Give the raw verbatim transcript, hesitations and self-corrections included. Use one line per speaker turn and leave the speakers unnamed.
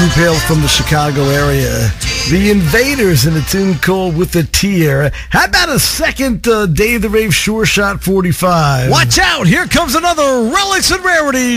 group hails from the Chicago area. The Invaders in a tune called With the T-Era. How about a second uh, Dave the Rave Sure Shot forty-five?
Watch out! Here comes another Relics and Rarities